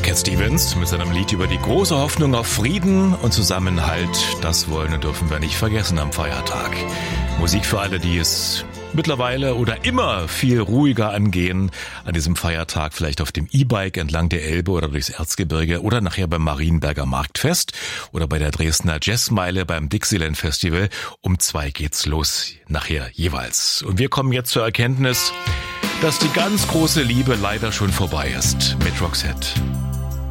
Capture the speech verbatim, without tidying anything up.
Cat Stevens mit seinem Lied über die große Hoffnung auf Frieden und Zusammenhalt. Das wollen und dürfen wir nicht vergessen am Feiertag. Musik für alle, die es mittlerweile oder immer viel ruhiger angehen an diesem Feiertag, vielleicht auf dem E-Bike entlang der Elbe oder durchs Erzgebirge oder nachher beim Marienberger Marktfest oder bei der Dresdner Jazzmeile beim Dixieland Festival. Um zwei geht's los, nachher jeweils. Und wir kommen jetzt zur Erkenntnis, dass die ganz große Liebe leider schon vorbei ist mit Roxette.